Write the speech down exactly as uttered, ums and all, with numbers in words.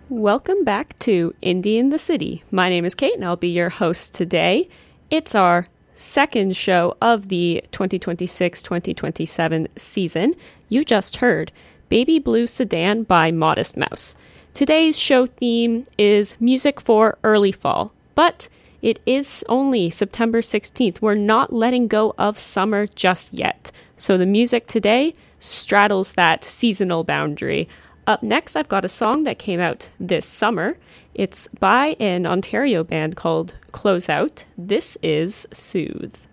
Welcome back to Indie in the City. My name is Kate and I'll be your host today. It's our second show of the twenty twenty-six twenty twenty-seven season. You just heard Baby Blue Sedan by Modest Mouse. Today's show theme is music for early fall, but it is only September sixteenth. We're not letting go of summer just yet. So the music today straddles that seasonal boundary. Up next, I've got a song that came out this summer. It's by an Ontario band called Close Out. This is Soothe.